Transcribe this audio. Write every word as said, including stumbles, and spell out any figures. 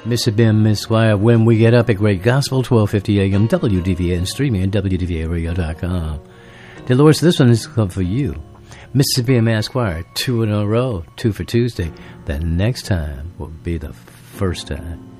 Mississippi Miss Squire, When We Get Up at Great Gospel, twelve fifty a.m. W D V A and streaming at W D V A radio dot com. Dolores, this one is for you. Mississippi Mass Choir, two in a row, two for Tuesday. The next time will be the first time.